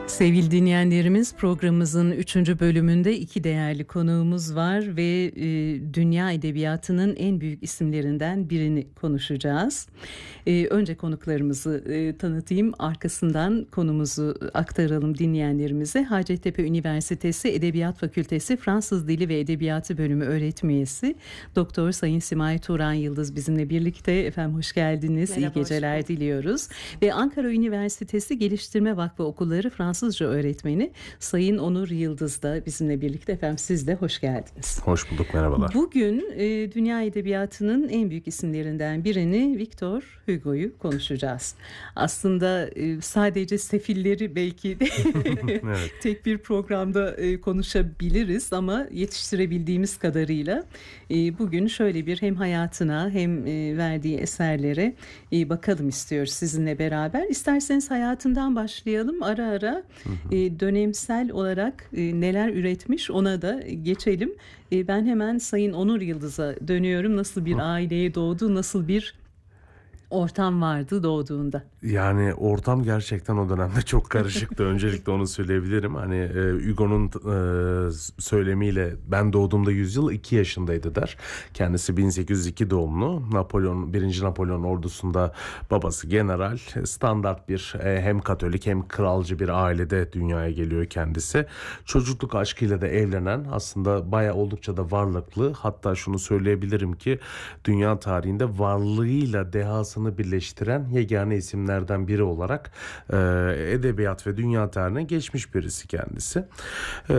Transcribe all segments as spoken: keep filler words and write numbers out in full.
Sevgili dinleyenlerimiz, programımızın üçüncü bölümünde iki değerli konuğumuz var ve e, dünya edebiyatının en büyük isimlerinden birini konuşacağız. E, önce konuklarımızı e, tanıtayım, arkasından konumuzu aktaralım dinleyenlerimize. Hacettepe Üniversitesi Edebiyat Fakültesi Fransız Dili ve Edebiyatı Bölümü öğretim üyesi Doktor Sayın Simay Turan Yıldız bizimle birlikte. Efendim hoş geldiniz, Merhaba, iyi geceler diliyoruz. Ve Ankara Üniversitesi Geliştirme Vakfı Okulları Fransızca öğretmeni Sayın Onur Yıldız da bizimle birlikte. Efendim siz de hoş geldiniz. Hoş bulduk, merhabalar. Bugün e, dünya edebiyatının en büyük isimlerinden birini, Victor Hugo'yu konuşacağız. Aslında e, sadece sefilleri belki evet. tek bir programda e, konuşabiliriz ama yetiştirebildiğimiz kadarıyla e, bugün şöyle bir hem hayatına hem e, verdiği eserlere e, bakalım istiyoruz sizinle beraber. İsterseniz hayatından başlayalım, ara ara e, dönemsel olarak e, neler üretmiş ona da geçelim. E, ben hemen Sayın Onur Yıldız'a dönüyorum. Nasıl bir aileye doğdu, nasıl bir ortam vardı doğduğunda? Yani ortam gerçekten o dönemde çok karışıktı. Öncelikle onu söyleyebilirim. Hani e, Hugo'nun e, söylemiyle ben doğduğumda yüzyıl iki yaşındaydı der. Kendisi bin sekiz yüz iki doğumlu. Napolyon, birinci Napolyon ordusunda babası general. Standart bir e, hem Katolik hem kralcı bir ailede dünyaya geliyor kendisi. Çocukluk aşkıyla da evlenen, aslında bayağı oldukça da varlıklı. Hatta şunu söyleyebilirim ki dünya tarihinde varlığıyla dehasını birleştiren yegane isimlerden biri olarak e, edebiyat ve dünya tarihine geçmiş birisi kendisi. E,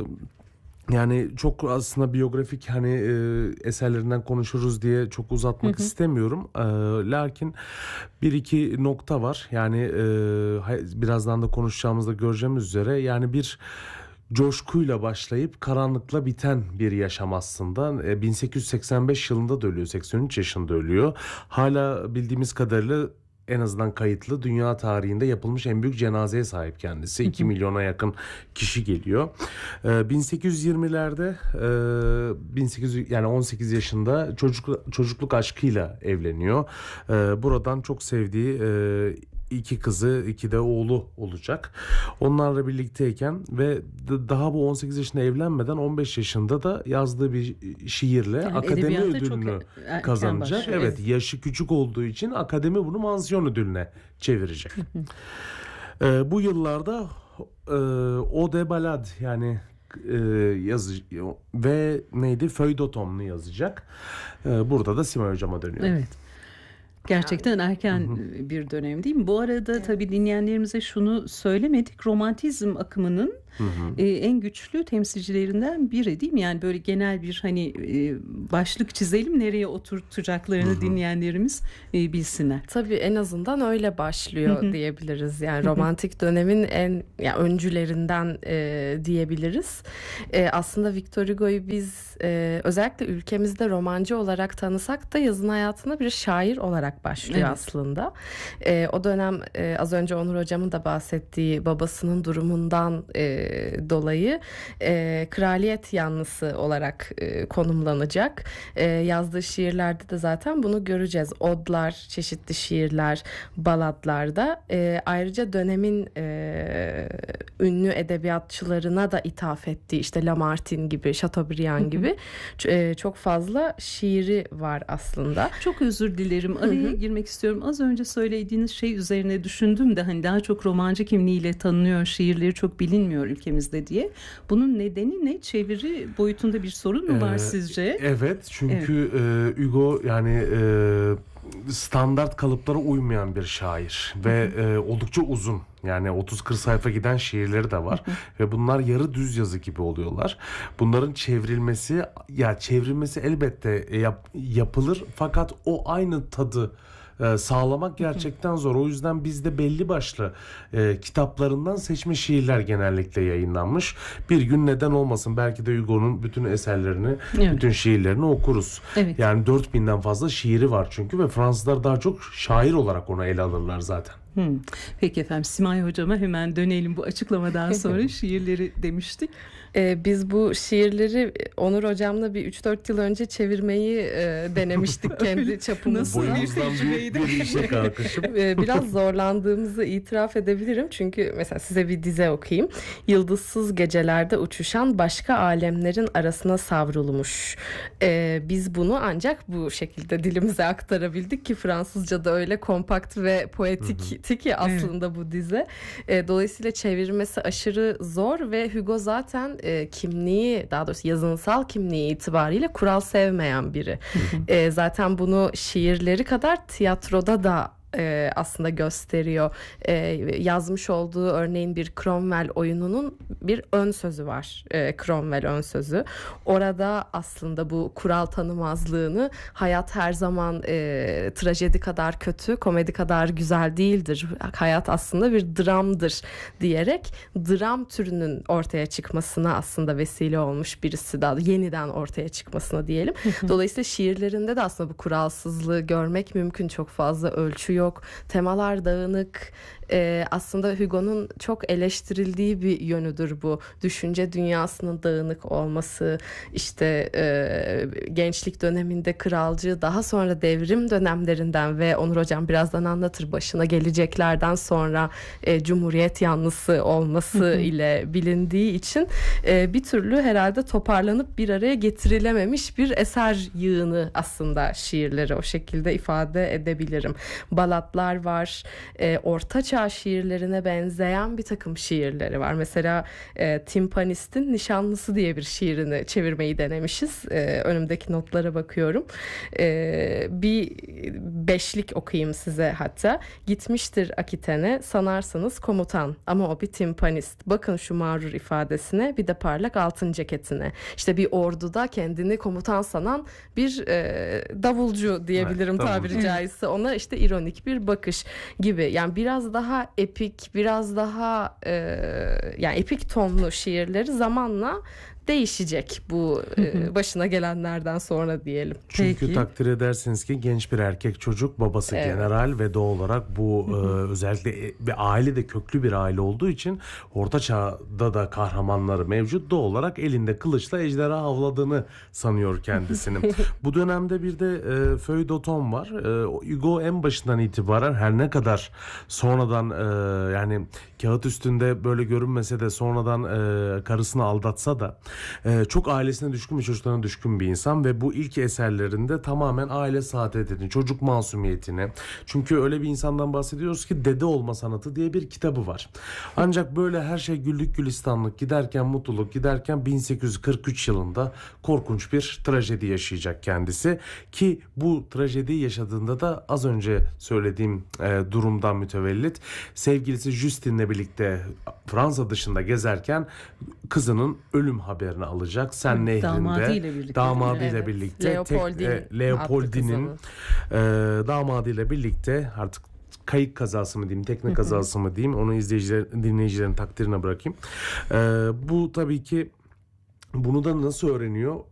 Yani çok aslında biyografik hani e, eserlerinden konuşuruz diye çok uzatmak hı hı. istemiyorum. E, lakin bir iki nokta var. Yani e, birazdan da konuşacağımızda göreceğimiz üzere yani bir coşkuyla başlayıp karanlıkla biten bir yaşam aslında. bin sekiz yüz seksen beş yılında da ölüyor, seksen üç yaşında ölüyor. Hala bildiğimiz kadarıyla en azından kayıtlı dünya tarihinde yapılmış en büyük cenazeye sahip kendisi. iki milyona yakın kişi geliyor. bin sekiz yüz yirmilerde bin sekiz yüz yani on sekiz yaşında çocuk çocukluk aşkıyla evleniyor. Buradan çok sevdiği İki kızı, iki de oğlu olacak. Onlarla birlikteyken ve daha bu on sekiz yaşında evlenmeden on beş yaşında da yazdığı bir şiirle yani akademi ödülünü kazanacak. Başlıyor, evet, evet, yaşı küçük olduğu için akademi bunu mansiyon ödülüne çevirecek. ee, bu yıllarda e, Eau de Ballade yani e, yazı ve neydi? Feuilleton'unu yazacak. Ee, burada da Simay Hocam'a dönüyor. Evet. Gerçekten erken hı hı. bir dönem değil mi? Bu arada evet. tabii dinleyenlerimize şunu söylemedik. Romantizm akımının hı hı. E, en güçlü temsilcilerinden biri değil mi? Yani böyle genel bir hani e, başlık çizelim, nereye oturtacaklarını hı hı. dinleyenlerimiz e, bilsinler. Tabii en azından öyle başlıyor hı hı. diyebiliriz. Yani romantik dönemin en yani öncülerinden e, diyebiliriz. E, aslında Victor Hugo'yu biz e, özellikle ülkemizde romancı olarak tanısak da yazın hayatına bir şair olarak başlıyor evet. aslında. E, o dönem e, az önce Onur Hocam'ın da bahsettiği babasının durumundan e, dolayı e, kraliyet yanlısı olarak e, konumlanacak. E, yazdığı şiirlerde de zaten bunu göreceğiz. Odlar, çeşitli şiirler, baladlarda. E, ayrıca dönemin e, ünlü edebiyatçılarına da ithaf ettiği işte Lamartine gibi, Chateaubriand gibi e, çok fazla şiiri var aslında. Çok özür dilerim. Araya Hı-hı. girmek istiyorum. Az önce söylediğiniz şey üzerine düşündüm de hani daha çok romancı kimliğiyle tanınıyor, şiirleri çok bilinmiyor ülkemizde diye. Bunun nedeni ne? Çeviri boyutunda bir sorun mu var ee, sizce? Evet, çünkü evet. E, Hugo yani e, standart kalıplara uymayan bir şair ve e, oldukça uzun. Yani otuz kırk sayfa giden şiirleri de var. Hı hı. Ve bunlar yarı düz yazı gibi oluyorlar. Bunların çevrilmesi, ya çevrilmesi elbette yap, yapılır fakat o aynı tadı e, sağlamak gerçekten zor. O yüzden bizde belli başlı e, kitaplarından seçme şiirler genellikle yayınlanmış. Bir gün neden olmasın, belki de Hugo'nun bütün eserlerini, evet. bütün şiirlerini okuruz. Evet. Yani dört binden fazla şiiri var çünkü ve Fransızlar daha çok şair olarak onu ele alırlar zaten. Hmm. Peki efendim, Simay hocama hemen dönelim bu açıklamadan sonra. Şiirleri demiştik. Ee, biz bu şiirleri Onur hocamla bir üç dört yıl önce çevirmeyi e, denemiştik kendi çapımızda. Boyumuzdan büyük bir işe kalkışıp. Ee, biraz zorlandığımızı itiraf edebilirim. Çünkü mesela size bir dize okuyayım. Yıldızsız gecelerde uçuşan başka alemlerin arasına savrulmuş. Ee, biz bunu ancak bu şekilde dilimize aktarabildik ki Fransızca'da öyle kompakt ve poetikti ki aslında evet. bu dize. Ee, dolayısıyla çevirmesi aşırı zor ve Hugo zaten e, kimliği, daha doğrusu yazınsal kimliği itibariyle kural sevmeyen biri. e, zaten bunu şiirleri kadar tiyatroda da e, aslında gösteriyor. E, yazmış olduğu örneğin bir Cromwell oyununun bir ön sözü var. E, Cromwell ön sözü. Orada aslında bu kural tanımazlığını, hayat her zaman e, trajedi kadar kötü, komedi kadar güzel değildir. Hayat aslında bir dramdır diyerek dram türünün ortaya çıkmasına aslında vesile olmuş birisi, daha yeniden ortaya çıkmasına diyelim. Dolayısıyla şiirlerinde de aslında bu kuralsızlığı görmek mümkün. Çok fazla ölçü yok. Temalar dağınık. Ee, aslında Hugo'nun çok eleştirildiği bir yönüdür bu. Düşünce dünyasının dağınık olması, işte e, gençlik döneminde kralcı, daha sonra devrim dönemlerinden ve Onur Hocam birazdan anlatır, başına geleceklerden sonra e, Cumhuriyet yanlısı olması ile bilindiği için e, bir türlü herhalde toparlanıp bir araya getirilememiş bir eser yığını aslında şiirleri, o şekilde ifade edebilirim. Balatlar var, e, ortaçağ şiirlerine benzeyen bir takım şiirleri var. Mesela e, Timpanist'in Nişanlısı diye bir şiirini çevirmeyi denemişiz. E, önümdeki notlara bakıyorum. E, bir beşlik okuyayım size hatta. Gitmiştir Akiten'e sanarsanız komutan ama o bir timpanist. Bakın şu mağrur ifadesine, bir de parlak altın ceketine. İşte bir orduda kendini komutan sanan bir e, davulcu diyebilirim, evet, tabiri caizse. Ona işte ironik bir bakış gibi. Yani biraz daha epik, biraz daha e, yani epik tonlu şiirleri zamanla değişecek bu e, başına gelenlerden sonra diyelim. Çünkü Peki. takdir edersiniz ki genç bir erkek çocuk, babası evet. general ve doğal olarak bu e, özellikle bir aile de köklü bir aile olduğu için Orta Çağ'da da kahramanları mevcut. Doğal olarak elinde kılıçla ejderha avladığını sanıyor kendisini. Bu dönemde bir de e, feuilleton var. E, Hugo en başından itibaren, her ne kadar sonradan e, yani kağıt üstünde böyle görünmese de sonradan e, karısını aldatsa da Ee, çok ailesine düşkün ve çocuklarına düşkün bir insan ve bu ilk eserlerinde tamamen aile saadetini, çocuk masumiyetini, çünkü öyle bir insandan bahsediyoruz ki Dede Olma Sanatı diye bir kitabı var. Ancak böyle her şey güllük gülistanlık giderken, mutluluk giderken bin sekiz yüz kırk üç yılında korkunç bir trajedi yaşayacak kendisi ki bu trajediyi yaşadığında da az önce söylediğim e, durumdan mütevellit sevgilisi Justin'le birlikte Fransa dışında gezerken kızının ölüm haberini alacak. Sen Hı, nehrinde damadıyla birlikte, damadıyla evet. birlikte Leopoldin tek, e, Leopoldin'in e, damadıyla birlikte artık kayık kazası mı diyeyim, tekne kazası mı diyeyim, onu izleyiciler, dinleyicilerin takdirine bırakayım. E, bu tabii ki bunu da nasıl öğreniyor?